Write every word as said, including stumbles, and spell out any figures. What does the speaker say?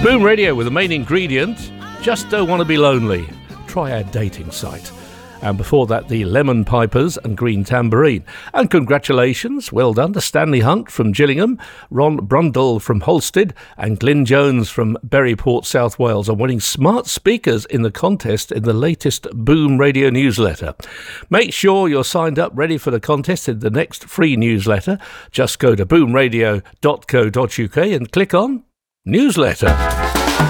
Boom Radio with the main ingredient, Just Don't Want to Be Lonely. Try our dating site. And before that, the Lemon Pipers and Green Tambourine. And congratulations, well done to Stanley Hunt from Gillingham, Ron Brundle from Holstead, and Glyn Jones from Berryport, South Wales, on winning smart speakers in the contest in the latest Boom Radio newsletter. Make sure you're signed up ready for the contest in the next free newsletter. Just go to boom radio dot co dot uk and click on Newsletter.